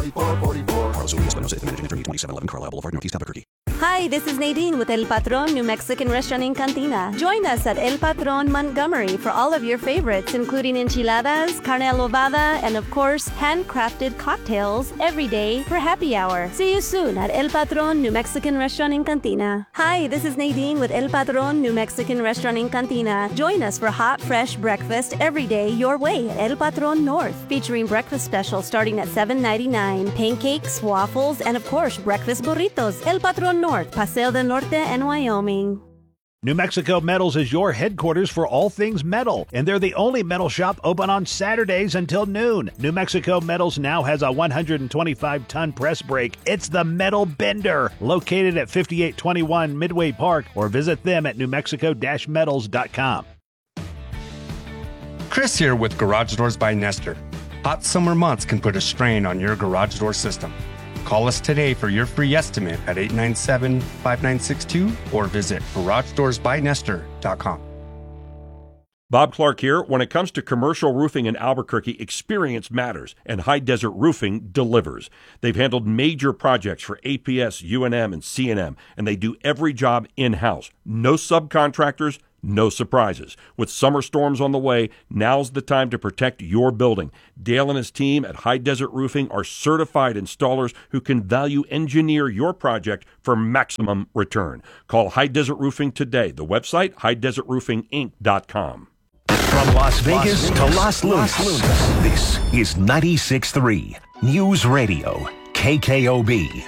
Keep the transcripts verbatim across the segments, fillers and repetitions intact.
Carlos Ulias Espinosa, managing attorney, twenty-seven eleven Carlisle Boulevard, Northeast Albuquerque. Hi, this is Nadine with El Patron New Mexican Restaurant and Cantina. Join us at El Patron Montgomery for all of your favorites, including enchiladas, carne adobada, and of course, handcrafted cocktails every day for happy hour. See you soon at El Patron New Mexican Restaurant and Cantina. Hi, this is Nadine with El Patron New Mexican Restaurant and Cantina. Join us for hot, fresh breakfast every day your way at El Patron North, featuring breakfast specials starting at seven ninety-nine, pancakes, waffles, and of course, breakfast burritos. El Patron North, Paseo del Norte, and Wyoming. New Mexico Metals is your headquarters for all things metal, and they're the only metal shop open on Saturdays until noon. New Mexico Metals now has a one hundred twenty-five ton press brake. It's the Metal Bender, located at fifty-eight twenty-one Midway Park, or visit them at new mexico dash metals dot com. Chris here with Garage Doors by Nestor. Hot summer months can put a strain on your garage door system. Call us today for your free estimate at eight nine seven, five nine six two or visit garage doors by nestor dot com. Bob Clark here. When it comes to commercial roofing in Albuquerque, experience matters, and High Desert Roofing delivers. They've handled major projects for A P S, U N M, and C and M, and they do every job in-house. No subcontractors, no surprises. With summer storms on the way, now's the time to protect your building. Dale and his team at High Desert Roofing are certified installers who can value engineer your project for maximum return. Call High Desert Roofing today. The website, high desert roofing inc dot com. From Las Vegas, Las Vegas to Las Lunas, Las Lunas, this is ninety-six point three News Radio, K K O B.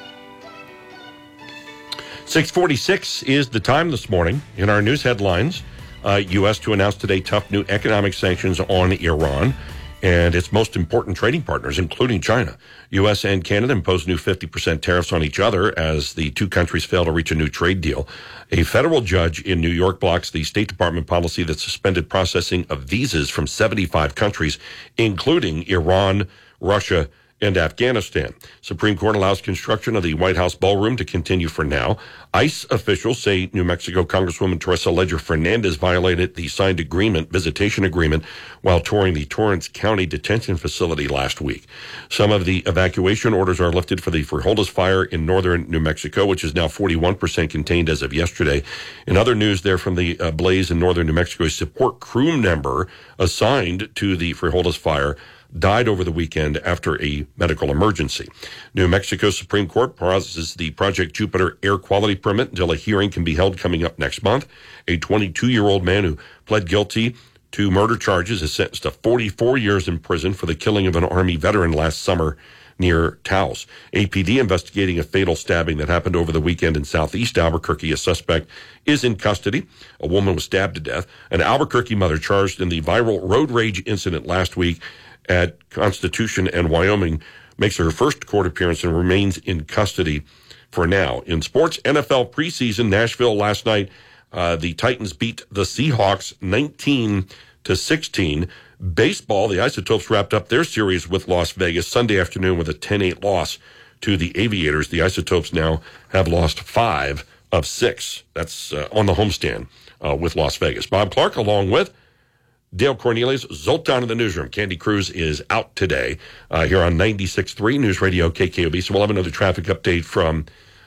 six forty-six is the time this morning. In our news headlines, uh, U S to announce today tough new economic sanctions on Iran and its most important trading partners, including China. U S and Canada impose new fifty percent tariffs on each other as the two countries fail to reach a new trade deal. A federal judge in New York blocks the State Department policy that suspended processing of visas from seventy-five countries, including Iran, Russia, and Afghanistan. Supreme Court allows construction of the White House ballroom to continue for now. ICE officials say New Mexico Congresswoman Teresa Ledger Fernandez violated the signed agreement, visitation agreement, while touring the Torrance County Detention Facility last week. Some of the evacuation orders are lifted for the Frijoles fire in northern New Mexico, which is now forty-one percent contained as of yesterday. In other news there from the uh, blaze in northern New Mexico, a support crew member assigned to the Frijoles fire died over the weekend after a medical emergency. New Mexico Supreme Court pauses the Project Jupiter air quality permit until a hearing can be held coming up next month. A twenty-two-year-old man who pled guilty to murder charges is sentenced to forty-four years in prison for the killing of an Army veteran last summer near Taos. A P D investigating a fatal stabbing that happened over the weekend in southeast Albuquerque. A suspect is in custody. A woman was stabbed to death. An Albuquerque mother charged in the viral road rage incident last week at Constitution and Wyoming makes her first court appearance and remains in custody for now. In sports, N F L preseason, Nashville last night, uh, the Titans beat the Seahawks nineteen to sixteen. Baseball, the Isotopes wrapped up their series with Las Vegas Sunday afternoon with a ten eight loss to the Aviators. The Isotopes now have lost five of six. That's uh, on the homestand uh, with Las Vegas. Bob Clark along with Dale Cornelius, Zoltan in the newsroom. Candy Cruz is out today uh, here on ninety-six point three News Radio K K O B. So we'll have another traffic update from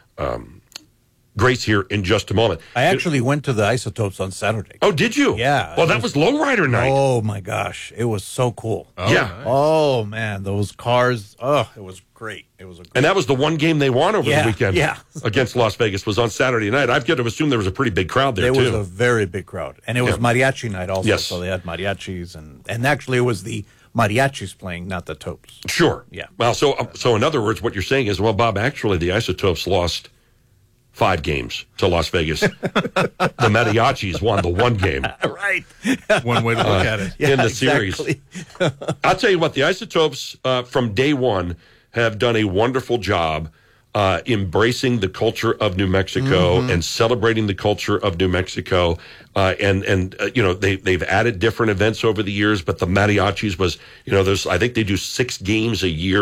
um, Grace here in just a moment. I actually it, went to the Isotopes on Saturday. Oh, did you? Yeah. Well, that was, was Lowrider night. Oh, my gosh. It was so cool. Oh, yeah. Nice. Oh, man. Those cars. Oh, it was great. It was a great And that was the one game they won over yeah, the weekend yeah. against Las Vegas was on Saturday night. I've got to assume there was a pretty big crowd there, there too. There was a very big crowd. And it was yeah. mariachi night also. Yes. So they had mariachis. And, and actually, it was the mariachis playing, not the Topes. Sure. Yeah. Well, so, uh, so in other words, what you're saying is, well, Bob, actually, the Isotopes lost five games to Las Vegas. The Mariachis won the one game. Right. One way to look uh, at it. Yeah, in the exactly. series. I'll tell you what, the Isotopes uh, from day one have done a wonderful job uh, embracing the culture of New Mexico mm-hmm. and celebrating the culture of New Mexico. Uh, and, and uh, you know, they, they've added different events over the years, but the Mariachis was, you know, there's, I think they do six games a year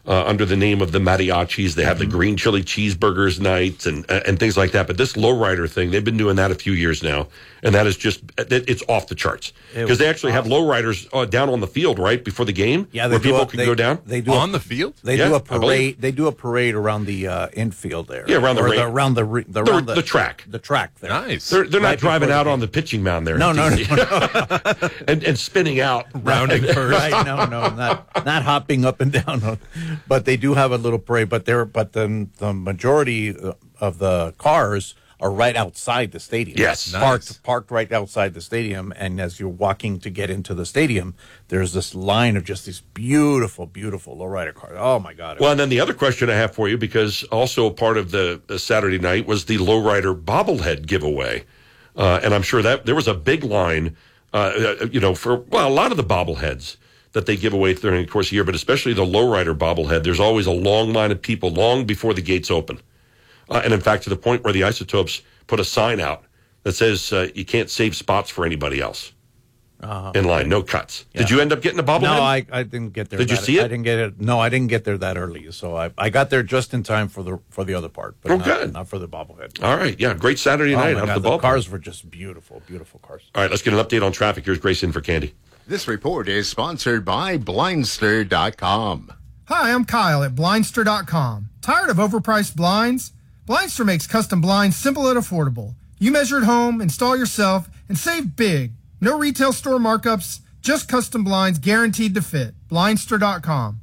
uh, under the name of the mariachis. They have the green chili cheeseburgers nights and uh, and things like that. But this lowrider thing, they've been doing that a few years now, and that is just it's off the charts because they actually have lowriders uh, down on the field right before the game, Yeah, where people a, can they, go down They do on a, the field. They Yeah, do a I believe. parade. They do a parade around the uh, infield there. Yeah, around the or ring. around the re- the, The- around the, the track. The track there. Nice. They're, they're not Right driving before out the on game. the pitching mound there. No, no, D C. no, and, and spinning out. Rounding first. Right, no, no, not not hopping up and down, but they do have a little parade. But they're but the the majority of the cars are right outside the stadium. Yes. parked Nice. parked right outside the stadium. And as you're walking to get into the stadium, there's this line of just these beautiful, beautiful lowrider cars. Oh my God! Well, and then the other question I have for you, because also part of the, the Saturday night was the lowrider bobblehead giveaway, uh, and I'm sure that there was a big line, uh, you know, for well a lot of the bobbleheads that they give away during the course of the year, but especially the lowrider bobblehead. There's always a long line of people long before the gates open, uh, and in fact, to the point where the Isotopes put a sign out that says uh, you can't save spots for anybody else. Uh, in line, no cuts. Yeah. Did you end up getting a bobblehead? No, I, I didn't get there. Did you that, see it? I didn't get it. No, I didn't get there that early. So I, I got there just in time for the for the other part, but Oh, not, good. not for the bobblehead. All right, yeah, great Saturday Oh, night my out God, of the the ballpark. cars were just beautiful, beautiful cars. All right, let's get an update on traffic. Here's Grace in for Candy. This report is sponsored by Blindster dot com. Hi, I'm Kyle at Blindster dot com. Tired of overpriced blinds? Blindster makes custom blinds simple and affordable. You measure at home, install yourself, and save big. No retail store markups, just custom blinds guaranteed to fit. Blindster dot com.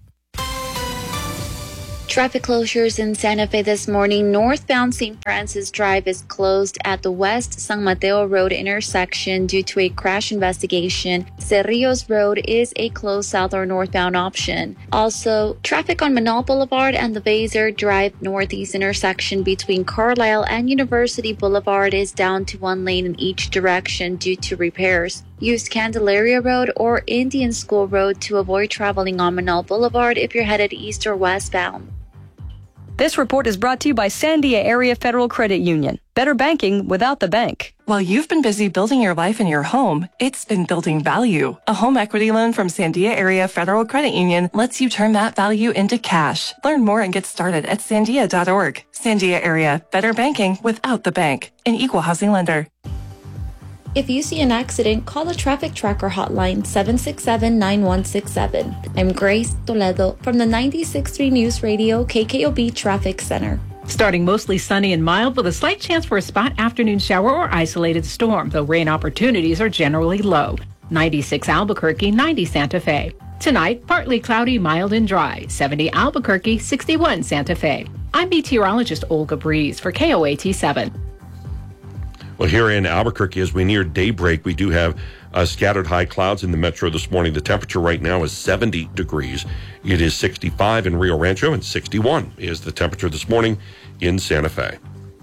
Traffic closures in Santa Fe this morning. Northbound Saint Francis Drive is closed at the West San Mateo Road intersection due to a crash investigation. Cerrillos Road is a closed south or northbound option. Also, traffic on Manal Boulevard and the Vaser Drive northeast intersection between Carlisle and University Boulevard is down to one lane in each direction due to repairs. Use Candelaria Road or Indian School Road to avoid traveling on Manal Boulevard if you're headed east or westbound. This report is brought to you by Sandia Area Federal Credit Union. Better banking without the bank. While you've been busy building your life and your home, it's been building value. A home equity loan from Sandia Area Federal Credit Union lets you turn that value into cash. Learn more and get started at sandia dot org. Sandia Area, better banking without the bank. An equal housing lender. If you see an accident, call the Traffic Tracker hotline seven six seven, nine one six seven. I'm Grace Toledo from the ninety-six point three News Radio K K O B Traffic Center. Starting mostly sunny and mild with a slight chance for a spot afternoon shower or isolated storm, though rain opportunities are generally low. ninety-six Albuquerque, ninety Santa Fe. Tonight, partly cloudy, mild and dry. seventy Albuquerque, sixty-one Santa Fe. I'm meteorologist Olga Breeze for K O A T seven. Well, here in Albuquerque, as we near daybreak, we do have uh, scattered high clouds in the metro this morning. The temperature right now is seventy degrees. It is sixty-five in Rio Rancho, and sixty-one is the temperature this morning in Santa Fe.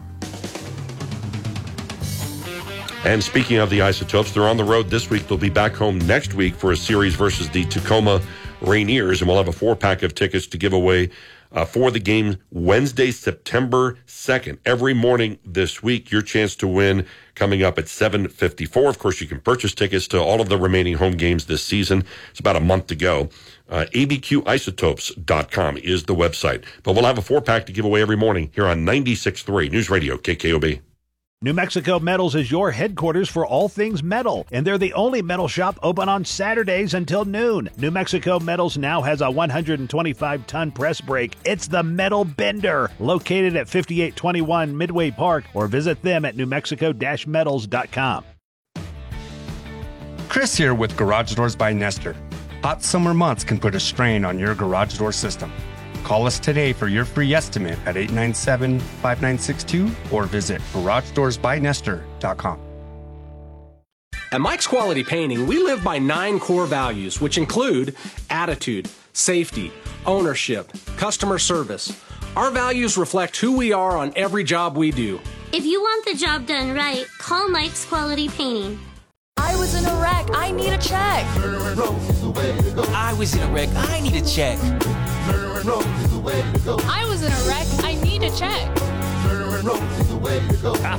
And speaking of the Isotopes, they're on the road this week. They'll be back home next week for a series versus the Tacoma Rainiers, and we'll have a four-pack of tickets to give away Uh, for the game Wednesday, September second. Every morning this week, your chance to win coming up at seven fifty-four. Of course, you can purchase tickets to all of the remaining home games this season. It's about a month to go. Uh, A B Q isotopes dot com is the website. But we'll have a four-pack to give away every morning here on ninety-six point three News Radio K K O B. New Mexico Metals is your headquarters for all things metal, and they're the only metal shop open on Saturdays until noon. New Mexico Metals now has a one hundred twenty-five ton press brake. It's the Metal Bender, located at fifty-eight twenty-one Midway Park, or visit them at new mexico dash metals dot com. Chris here with Garage Doors by Nestor. Hot summer months can put a strain on your garage door system. Call us today for your free estimate at eight nine seven, five nine six two or visit garage doors by nestor dot com. At Mike's Quality Painting, we live by nine core values, which include attitude, safety, ownership, customer service. Our values reflect who we are on every job we do. If you want the job done right, call Mike's Quality Painting. I was in a wreck. I need a check. I was in a wreck. I need a check. I was in a wreck. I need a check. After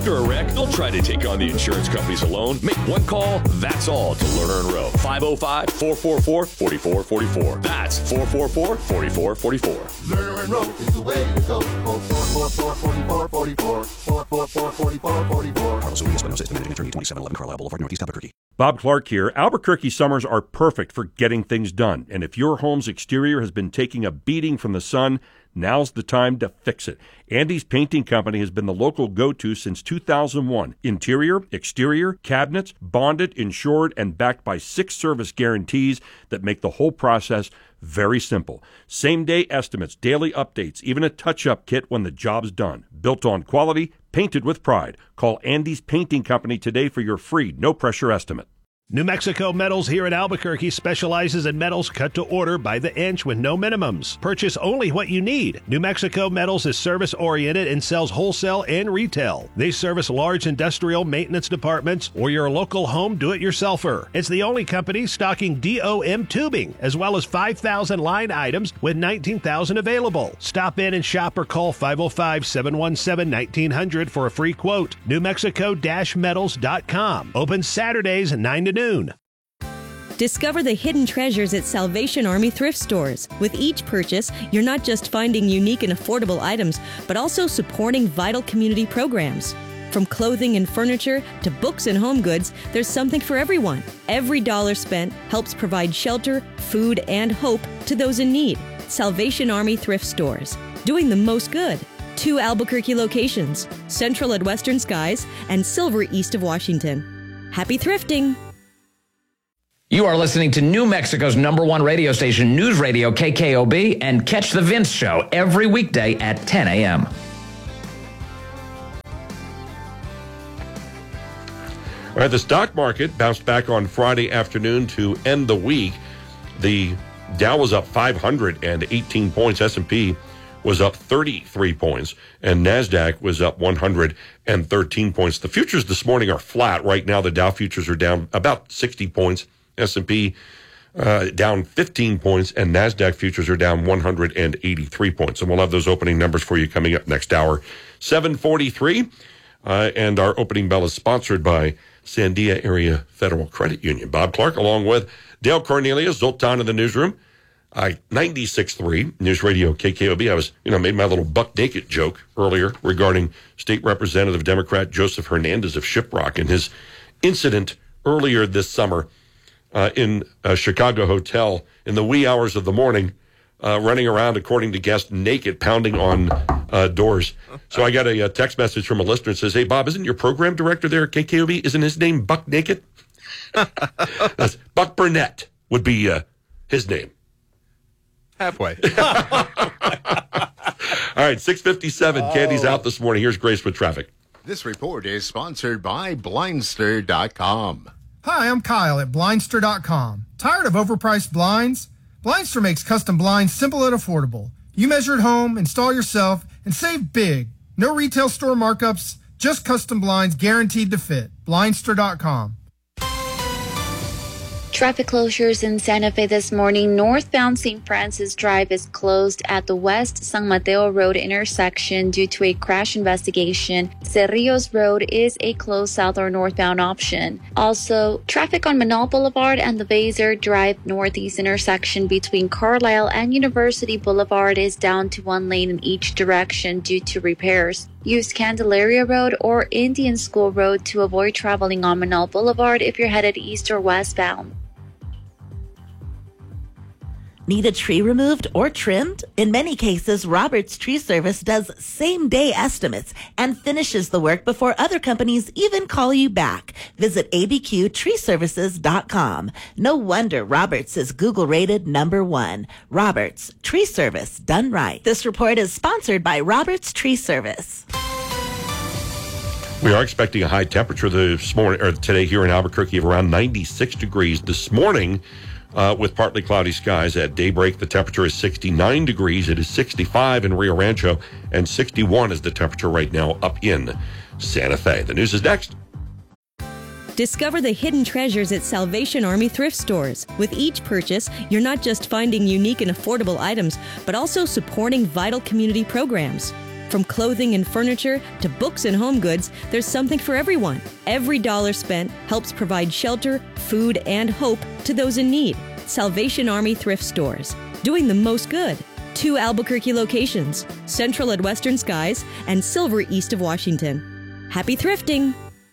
After a wreck, they'll try to take on the insurance companies alone. Make one call, that's all, to Lerner and Rowe. five oh five, four four four, four four four four. That's four four four, four four four four. Lerner and Rowe is the way to go. four four four, four four four four. four four four, four four four four. Carlos Urias Espinosa, managing attorney, twenty-seven eleven Carlisle Boulevard, Northeast Albuquerque. Bob Clark here. Albuquerque summers are perfect for getting things done. And if your home's exterior has been taking a beating from the sun, now's the time to fix it. Andy's Painting Company has been the local go-to since two thousand one. Interior, exterior, cabinets, bonded, insured, and backed by six service guarantees that make the whole process very simple. Same-day estimates, daily updates, even a touch-up kit when the job's done. Built on quality, painted with pride. Call Andy's Painting Company today for your free, no-pressure estimate. New Mexico Metals here in Albuquerque specializes in metals cut to order by the inch with no minimums. Purchase only what you need. New Mexico Metals is service-oriented and sells wholesale and retail. They service large industrial maintenance departments or your local home do-it-yourselfer. It's the only company stocking D O M tubing, as well as five thousand line items with nineteen thousand available. Stop in and shop or call five oh five, seven one seven, nineteen hundred for a free quote. New Mexico Metals dot com. Open Saturdays nine to noon. Discover the hidden treasures at Salvation Army thrift stores. With each purchase, you're not just finding unique and affordable items, but also supporting vital community programs. From clothing and furniture to books and home goods, there's something for everyone. Every dollar spent helps provide shelter, food, and hope to those in need. Salvation Army thrift stores, doing the most good. Two Albuquerque locations, Central at Western Skies and Silver east of Washington. Happy thrifting! You are listening to New Mexico's number one radio station, News Radio K K O B, and catch The Vince Show every weekday at ten a.m. All right, the stock market bounced back on Friday afternoon to end the week. The Dow was up five hundred eighteen points, S and P was up thirty-three points, and NASDAQ was up one hundred thirteen points. The futures this morning are flat. Right now, the Dow futures are down about sixty points. S and P uh, down fifteen points, and NASDAQ futures are down one hundred eighty-three points. And we'll have those opening numbers for you coming up next hour. seven forty-three, uh, and our opening bell is sponsored by Sandia Area Federal Credit Union. Bob Clark, along with Dale Cornelius, Zoltan in the newsroom. I ninety-six point three News Radio K K O B. I was, you know, made my little buck naked joke earlier regarding State Representative Democrat Joseph Hernandez of Shiprock and his incident earlier this summer uh, in a Chicago hotel in the wee hours of the morning, uh, running around, according to guests, naked, pounding on uh, doors. So I got a, a text message from a listener that says, "Hey, Bob, isn't your program director there at K K O B? Isn't his name Buck Naked?" That's Buck Burnett would be uh, his name. Halfway. All right, six fifty-seven. Oh. Candy's out this morning. Here's Grace with traffic. This report is sponsored by Blindster dot com. Hi, I'm Kyle at Blindster dot com. Tired of overpriced blinds? Blindster makes custom blinds simple and affordable. You measure at home, install yourself, and save big. No retail store markups, just custom blinds guaranteed to fit. Blindster dot com. Traffic closures in Santa Fe this morning. Northbound Saint Francis Drive is closed at the West San Mateo Road intersection due to a crash investigation. Cerrillos Road is a closed south or northbound option. Also, traffic on Manal Boulevard and the Vaser Drive northeast intersection between Carlisle and University Boulevard is down to one lane in each direction due to repairs. Use Candelaria Road or Indian School Road to avoid traveling on Manal Boulevard if you're headed east or westbound. Need a tree removed or trimmed? In many cases, Roberts Tree Service does same-day estimates and finishes the work before other companies even call you back. Visit A B Q tree services dot com. No wonder Roberts is Google-rated number one. Roberts Tree Service, done right. This report is sponsored by Roberts Tree Service. We are expecting a high temperature this morning, or today here in Albuquerque of around ninety-six degrees. This morning, Uh, with partly cloudy skies at daybreak, the temperature is sixty-nine degrees. It is sixty-five in Rio Rancho, and sixty-one is the temperature right now up in Santa Fe. The news is next. Discover the hidden treasures at Salvation Army thrift stores. With each purchase, you're not just finding unique and affordable items, but also supporting vital community programs. From clothing and furniture to books and home goods, there's something for everyone. Every dollar spent helps provide shelter, food, and hope to those in need. Salvation Army Thrift Stores, doing the most good. Two Albuquerque locations, Central at Western Skies and Silver east of Washington. Happy thrifting!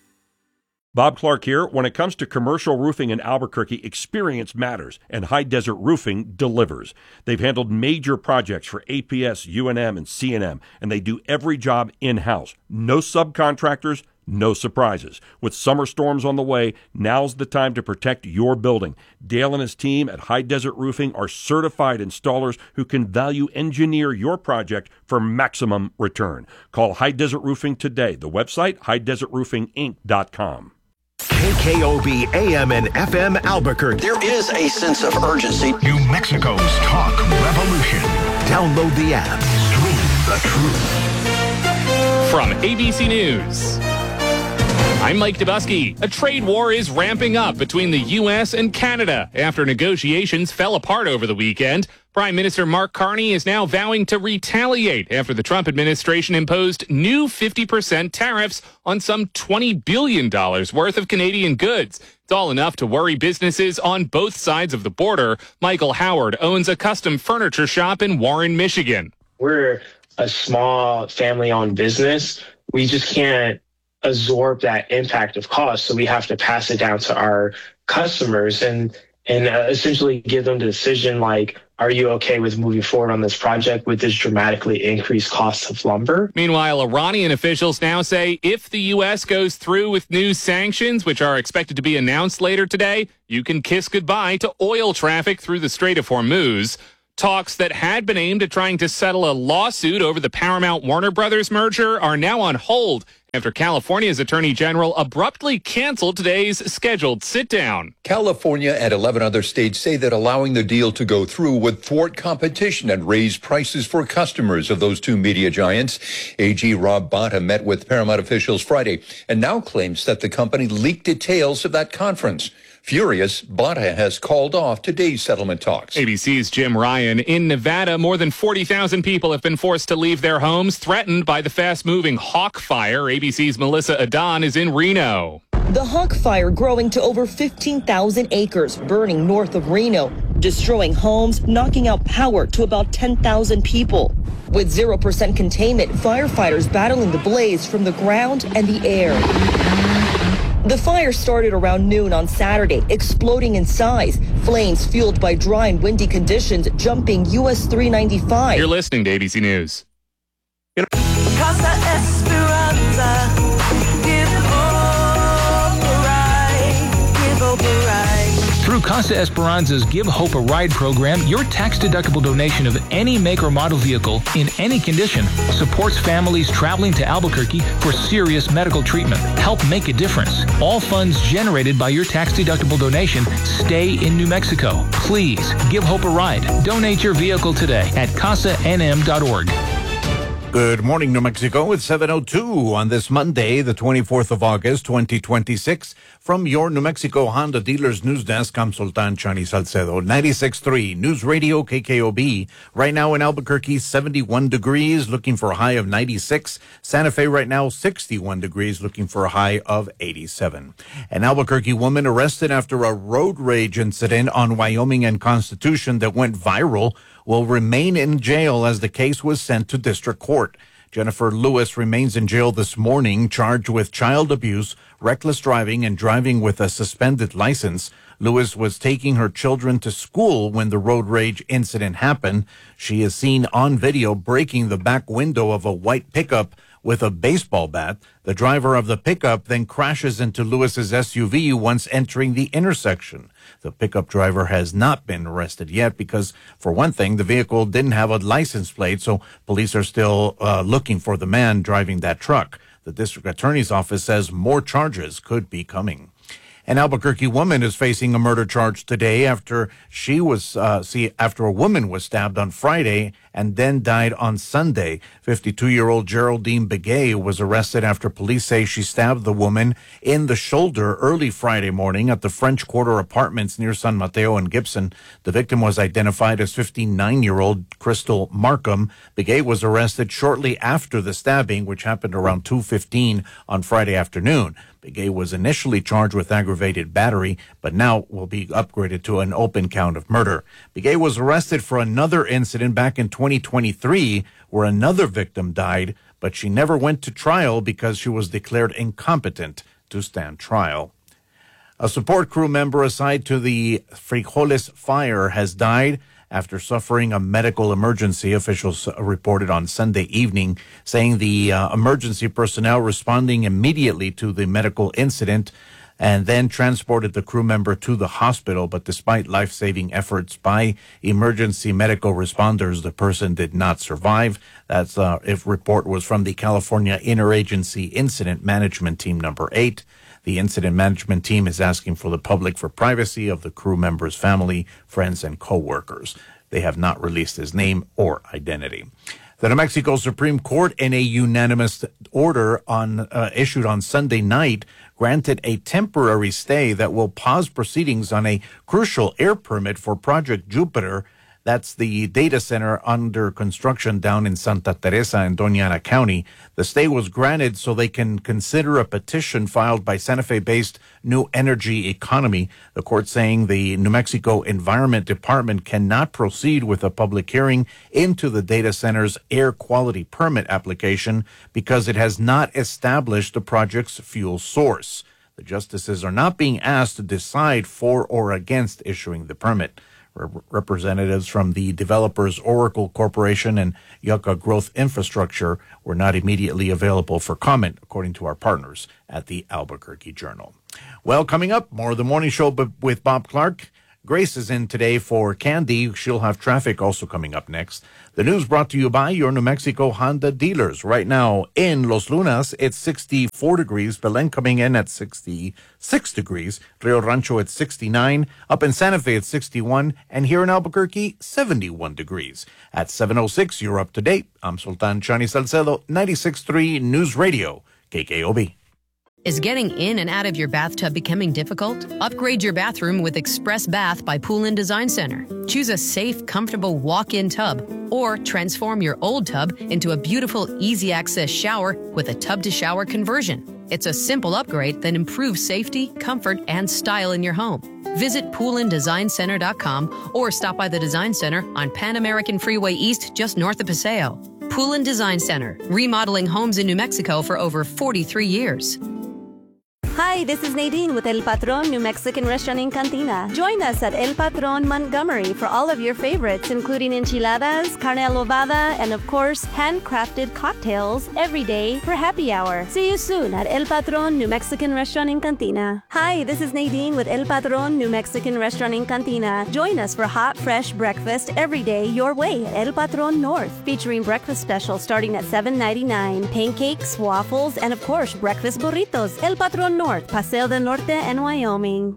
Bob Clark here. When it comes to commercial roofing in Albuquerque, experience matters, and High Desert Roofing delivers. They've handled major projects for A P S, U N M, and C and M, and they do every job in-house. No subcontractors, no surprises. With summer storms on the way, now's the time to protect your building. Dale and his team at High Desert Roofing are certified installers who can value engineer your project for maximum return. Call High Desert Roofing today. The website, high desert roofing inc dot com. K K O B A M and F M Albuquerque. There is a sense of urgency. New Mexico's talk revolution. Download the app. Stream the truth. From A B C News, I'm Mike Dubusky. A trade war is ramping up between the U S and Canada after negotiations fell apart over the weekend. Prime Minister Mark Carney is now vowing to retaliate after the Trump administration imposed new fifty percent tariffs on some twenty billion dollars worth of Canadian goods. It's all enough to worry businesses on both sides of the border. Michael Howard owns a custom furniture shop in Warren, Michigan. We're a small family-owned business. We just can't absorb that impact of cost, so we have to pass it down to our customers and and uh, essentially give them the decision like, are you okay with moving forward on this project with this dramatically increased cost of lumber? Meanwhile, Iranian officials now say if the U S goes through with new sanctions, which are expected to be announced later today, you can kiss goodbye to oil traffic through the Strait of Hormuz. Talks that had been aimed at trying to settle a lawsuit over the Paramount-Warner Brothers merger are now on hold after California's Attorney General abruptly canceled today's scheduled sit-down. California and eleven other states say that allowing the deal to go through would thwart competition and raise prices for customers of those two media giants. A G Rob Bonta met with Paramount officials Friday and now claims that the company leaked details of that conference. Furious, Bonta has called off today's settlement talks. A B C's Jim Ryan. In Nevada, more than forty thousand people have been forced to leave their homes, threatened by the fast-moving Hawk Fire. A B C's Melissa Adon is in Reno. The Hawk Fire growing to over fifteen thousand acres, burning north of Reno, destroying homes, knocking out power to about ten thousand people. With zero percent containment, firefighters battling the blaze from the ground and the air. The fire started around noon on Saturday, exploding in size. Flames fueled by dry and windy conditions jumping U S three ninety-five. You're listening to A B C News. Casa Esperanza, give hope a ride, give hope a ride. Through Casa Esperanza's Give Hope a Ride program, your tax-deductible donation of any make or model vehicle in any condition supports families traveling to Albuquerque for serious medical treatment. Help make a difference. All funds generated by your tax-deductible donation stay in New Mexico. Please give Hope a ride. Donate your vehicle today at casa n m dot org. Good morning, New Mexico. It's seven oh two on this Monday, the twenty-fourth of August, twenty twenty-six. From your New Mexico Honda Dealers News Desk, I'm Sultan Chani Salcedo. ninety-six point three News Radio K K O B. Right now in Albuquerque, seventy-one degrees, looking for a high of ninety-six. Santa Fe right now, sixty-one degrees, looking for a high of eighty-seven. An Albuquerque woman arrested after a road rage incident on Wyoming and Constitution that went viral will remain in jail as the case was sent to district court. Jennifer Lewis remains in jail this morning, charged with child abuse, reckless driving, and driving with a suspended license. Lewis was taking her children to school when the road rage incident happened. She is seen on video breaking the back window of a white pickup with a baseball bat. The driver of the pickup then crashes into Lewis's S U V once entering the intersection. The pickup driver has not been arrested yet because, for one thing, the vehicle didn't have a license plate, so police are still uh, looking for the man driving that truck. The district attorney's office says more charges could be coming. An Albuquerque woman is facing a murder charge today after she was, uh, see, after a woman was stabbed on Friday and then died on Sunday. fifty-two-year-old Geraldine Begay was arrested after police say she stabbed the woman in the shoulder early Friday morning at the French Quarter Apartments near San Mateo and Gibson. The victim was identified as fifty-nine-year-old Crystal Markham. Begay was arrested shortly after the stabbing, which happened around two fifteen on Friday afternoon. Begay was initially charged with aggravated battery, but now will be upgraded to an open count of murder. Begay was arrested for another incident back in twenty twenty-three where another victim died, but she never went to trial because she was declared incompetent to stand trial. A support crew member assigned to the Frijoles fire has died after suffering a medical emergency. Officials reported on Sunday evening, saying the uh, emergency personnel responding immediately to the medical incident and then transported the crew member to the hospital. But despite life-saving efforts by emergency medical responders, the person did not survive. That's uh, if report was from the California Interagency Incident Management Team number eight. The incident management team is asking for the public for privacy of the crew member's family, friends, and co-workers. They have not released his name or identity. The New Mexico Supreme Court, in a unanimous order on uh, issued on Sunday night, granted a temporary stay that will pause proceedings on a crucial air permit for Project Jupiter. That's the data center under construction down in Santa Teresa and Doña Ana County. The stay was granted so they can consider a petition filed by Santa Fe-based New Energy Economy. The court saying the New Mexico Environment Department cannot proceed with a public hearing into the data center's air quality permit application because it has not established the project's fuel source. The justices are not being asked to decide for or against issuing the permit. Representatives from the developers Oracle Corporation and Yucca Growth Infrastructure were not immediately available for comment, according to our partners at the Albuquerque Journal. Well, coming up, more of the morning show with Bob Clark. Grace is in today for Candy. She'll have traffic also coming up next. The news brought to you by your New Mexico Honda dealers. Right now in Los Lunas, it's sixty-four degrees. Belen coming in at sixty-six degrees. Rio Rancho at sixty-nine. Up in Santa Fe at sixty-one. And here in Albuquerque, seventy-one degrees. At seven oh six, you're up to date. I'm Sultan Chani Salcedo, ninety-six point three News Radio, K K O B. Is getting in and out of your bathtub becoming difficult? Upgrade your bathroom with Express Bath by Poolin Design Center. Choose a safe, comfortable walk-in tub or transform your old tub into a beautiful, easy-access shower with a tub-to-shower conversion. It's a simple upgrade that improves safety, comfort, and style in your home. Visit poolin design center dot com or stop by the Design Center on Pan American Freeway East just north of Paseo. Poolin Design Center, remodeling homes in New Mexico for over forty-three years. Hi, this is Nadine with El Patron New Mexican Restaurant in Cantina. Join us at El Patron Montgomery for all of your favorites, including enchiladas, carne adobada, and of course, handcrafted cocktails every day for happy hour. See you soon at El Patron New Mexican Restaurant in Cantina. Hi, this is Nadine with El Patron New Mexican Restaurant in Cantina. Join us for hot, fresh breakfast every day your way at El Patron North, featuring breakfast specials starting at seven ninety-nine, pancakes, waffles, and of course, breakfast burritos. El Patron North. North, Paseo del Norte, and Wyoming.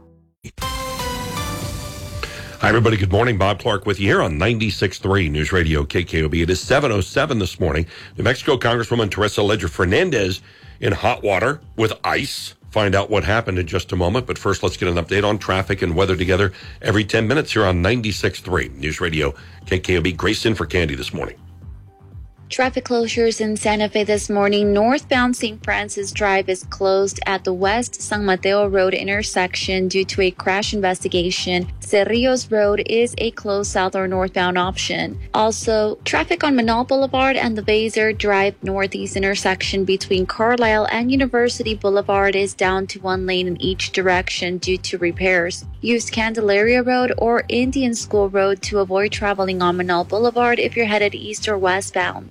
Hi, everybody. Good morning. Bob Clark with you here on ninety-six point three News Radio K K O B. It is seven oh seven this morning. New Mexico Congresswoman Teresa Ledger Fernandez in hot water with ice. Find out what happened in just a moment. But first, let's get an update on traffic and weather together every ten minutes here on ninety-six point three News Radio K K O B. Grace in for Candy this morning. Traffic closures in Santa Fe this morning. Northbound Saint Francis Drive is closed at the West San Mateo Road intersection due to a crash investigation. Cerrillos Road is a closed south or northbound option. Also, traffic on Manal Boulevard and the Baser Drive northeast intersection between Carlisle and University Boulevard is down to one lane in each direction due to repairs. Use Candelaria Road or Indian School Road to avoid traveling on Manal Boulevard if you're headed east or westbound.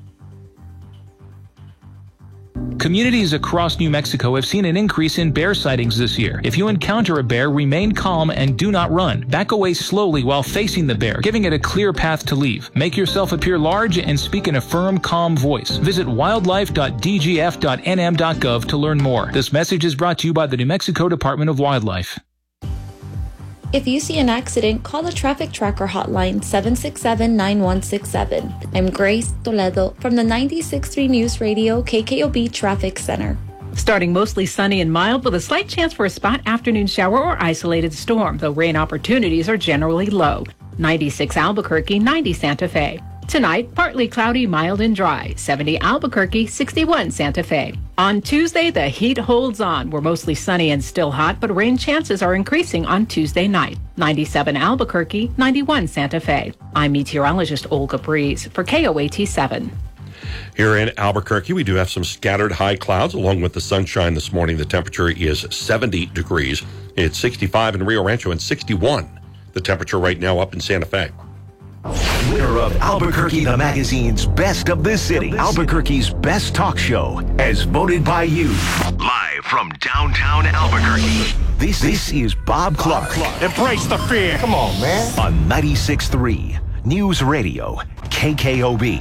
Communities across New Mexico have seen an increase in bear sightings this year. If you encounter a bear, remain calm and do not run. Back away slowly while facing the bear, giving it a clear path to leave. Make yourself appear large and speak in a firm, calm voice. Visit wildlife dot d g f dot n m dot gov to learn more. This message is brought to you by the New Mexico Department of Wildlife. If you see an accident, call the Traffic Tracker hotline seven six seven, nine one six seven. I'm Grace Toledo from the ninety-six point three News Radio K K O B Traffic Center. Starting mostly sunny and mild with a slight chance for a spot afternoon shower or isolated storm, though rain opportunities are generally low. ninety-six Albuquerque, ninety Santa Fe. Tonight, partly cloudy, mild and dry. seventy Albuquerque, sixty-one Santa Fe. On Tuesday, the heat holds on. We're mostly sunny and still hot, but rain chances are increasing on Tuesday night. ninety-seven Albuquerque, ninety-one Santa Fe. I'm meteorologist Olga Breeze for K O A T seven. Here in Albuquerque, we do have some scattered high clouds along with the sunshine this morning. The temperature is seventy degrees. It's sixty-five in Rio Rancho and sixty-one. The temperature right now up in Santa Fe. Winner of Albuquerque the Magazine's Best of the City, Albuquerque's Best Talk Show, as voted by you. Live from downtown Albuquerque, this, this is Bob Clark. Clark. Embrace the fear. Come on, man. On ninety-six point three News Radio, K K O B.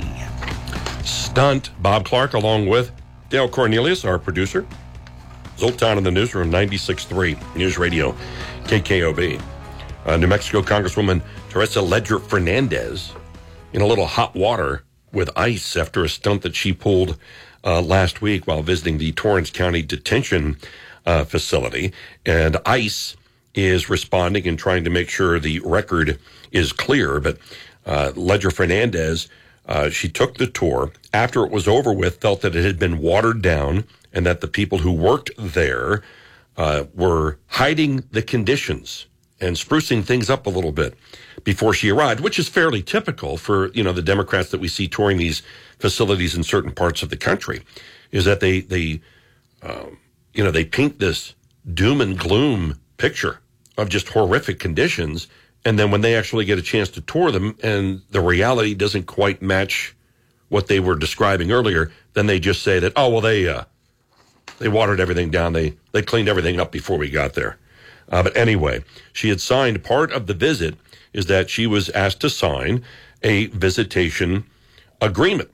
Stunt Bob Clark along with Dale Cornelius, our producer. Zoltan in the newsroom, ninety-six point three News Radio, K K O B. Uh, New Mexico Congresswoman Teresa Ledger Fernandez in a little hot water with ICE after a stunt that she pulled uh, last week while visiting the Torrance County Detention uh, Facility. And ICE is responding and trying to make sure the record is clear. But uh, Ledger Fernandez, uh, she took the tour. After it was over with, felt that it had been watered down and that the people who worked there uh, were hiding the conditions and sprucing things up a little bit before she arrived, which is fairly typical for, you know, the Democrats that we see touring these facilities in certain parts of the country, is that they, they um, you know, they paint this doom and gloom picture of just horrific conditions, and then when they actually get a chance to tour them and the reality doesn't quite match what they were describing earlier, then they just say that, oh, well, they uh, they watered everything down, they they cleaned everything up before we got there. Uh, but anyway, she had signed, part of the visit is that she was asked to sign a visitation agreement.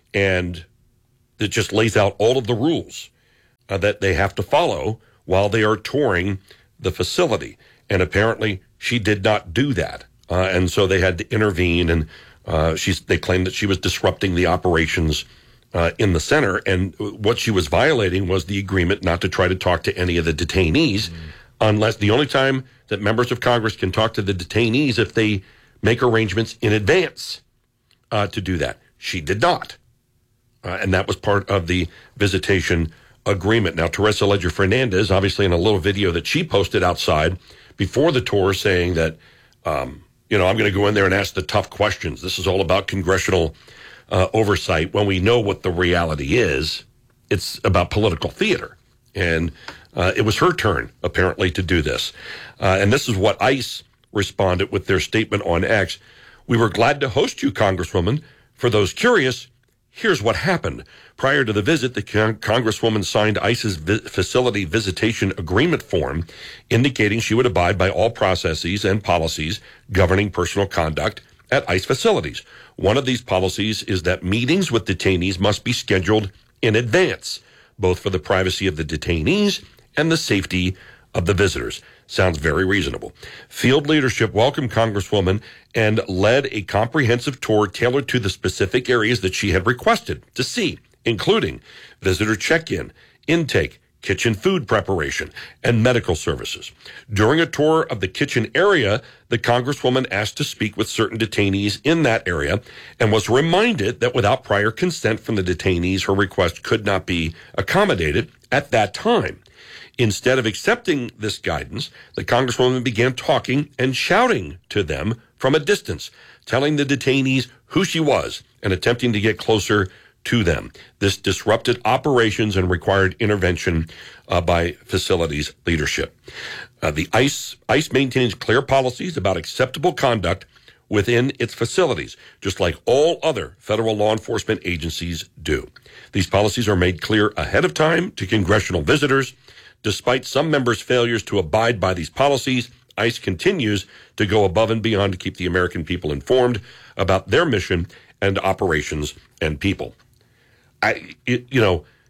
And it just lays out all of the rules uh, that they have to follow while they are touring the facility. And apparently she did not do that. Uh, and so they had to intervene, and uh, she's, they claimed that she was disrupting the operations uh, in the center. And what she was violating was the agreement not to try to talk to any of the detainees. Mm. Unless the only time that members of Congress can talk to the detainees if they make arrangements in advance uh, to do that. She did not. Uh, and that was part of the visitation agreement. Now, Teresa Ledger Fernandez, obviously in a little video that she posted outside before the tour saying that, um, you know, I'm going to go in there and ask the tough questions. This is all about congressional uh, oversight. When we know what the reality is, it's about political theater. And Uh, it was her turn, apparently, to do this. Uh, and this is what ICE responded with their statement on X. We were glad to host you, Congresswoman. For those curious, here's what happened. Prior to the visit, the con- Congresswoman signed ICE's vi- facility visitation agreement form, indicating she would abide by all processes and policies governing personal conduct at ICE facilities. One of these policies is that meetings with detainees must be scheduled in advance, both for the privacy of the detainees and the safety of the visitors. Sounds very reasonable. Field leadership welcomed Congresswoman and led a comprehensive tour tailored to the specific areas that she had requested to see, including visitor check-in, intake, kitchen food preparation, and medical services. During a tour of the kitchen area, the Congresswoman asked to speak with certain detainees in that area and was reminded that without prior consent from the detainees, her request could not be accommodated at that time. Instead of accepting this guidance, the Congresswoman began talking and shouting to them from a distance, telling the detainees who she was and attempting to get closer to them. This disrupted operations and required intervention uh, by facilities leadership. Uh, the ICE, ICE maintains clear policies about acceptable conduct within its facilities, just like all other federal law enforcement agencies do. These policies are made clear ahead of time to congressional visitors. Despite some members' failures to abide by these policies, ICE continues to go above and beyond to keep the American people informed about their mission and operations and people. I, it, you know,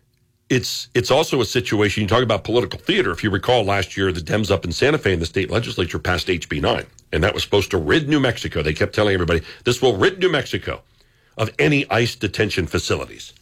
it's it's also a situation, you talk about political theater. If you recall last year, the Dems up in Santa Fe in the state legislature passed H B nine, and that was supposed to rid New Mexico. They kept telling everybody, this will rid New Mexico of any ICE detention facilities.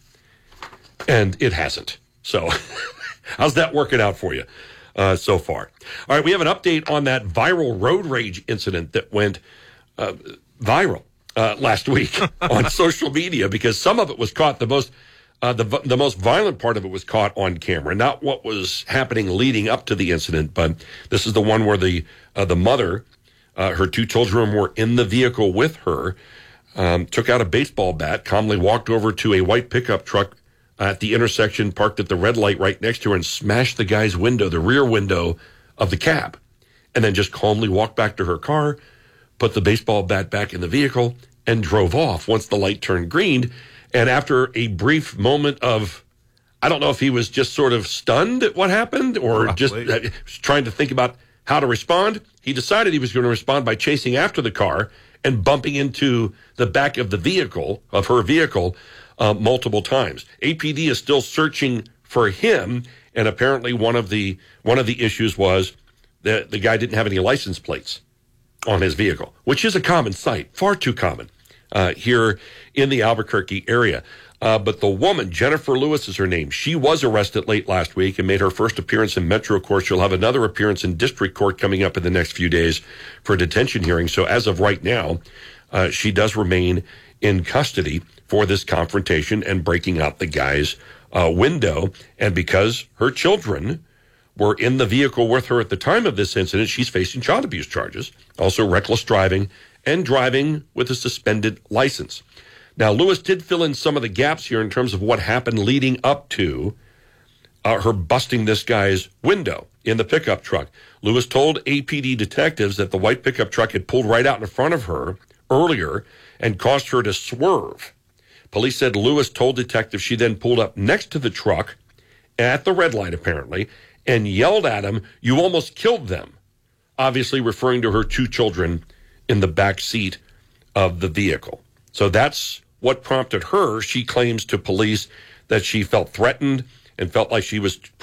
And it hasn't. So how's that working out for you uh, so far? All right, we have an update on that viral road rage incident that went uh, viral uh, last week on social media, because some of it was caught, the most uh, the the most violent part of it was caught on camera, not what was happening leading up to the incident, but this is the one where the uh, the mother, uh, her two children were in the vehicle with her, um, took out a baseball bat, calmly walked over to a white pickup truck at the intersection, parked at the red light right next to her, and smashed the guy's window, the rear window of the cab, and then just calmly walked back to her car, put the baseball bat back in the vehicle, and drove off once the light turned green. And after a brief moment of, I don't know if he was just sort of stunned at what happened or Probably. just uh, trying to think about how to respond, he decided he was going to respond by chasing after the car and bumping into the back of the vehicle, of her vehicle, uh, multiple times. A P D is still searching for him, and apparently one of the one of the issues was that the guy didn't have any license plates on his vehicle, which is a common sight, far too common uh, here in the Albuquerque area. Uh, but the woman, Jennifer Lewis is her name, she was arrested late last week and made her first appearance in Metro Court. She'll have another appearance in District Court coming up in the next few days for a detention hearing. So as of right now, uh, she does remain in custody for this confrontation and breaking out the guy's uh, window. And because her children were in the vehicle with her at the time of this incident, she's facing child abuse charges, also reckless driving, and driving with a suspended license. Now, Lewis did fill in some of the gaps here in terms of what happened leading up to uh, her busting this guy's window in the pickup truck. Lewis told A P D detectives that the white pickup truck had pulled right out in front of her earlier and caused her to swerve. Police said Lewis told detectives she then pulled up next to the truck at the red light, apparently, and yelled at him, "You almost killed them," obviously referring to her two children in the back seat of the vehicle. So that's what prompted her. She claims to police that she felt threatened and felt like she was